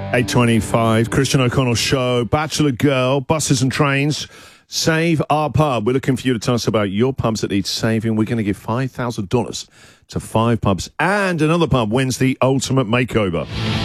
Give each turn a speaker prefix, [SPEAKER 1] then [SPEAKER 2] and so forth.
[SPEAKER 1] 8:25, Christian O'Connell Show, Bachelor Girl, Buses and Trains, Save Our Pub. We're looking for you to tell us about your pubs that need saving. We're going to give $5,000 to 5 pubs, and another pub wins the ultimate makeover.